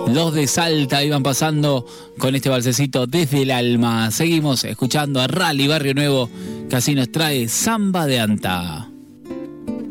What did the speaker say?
Los de Salta iban pasando con este balsecito Desde el Alma. Seguimos escuchando a Rally Barrio Nuevo, que así nos trae Samba de Anta.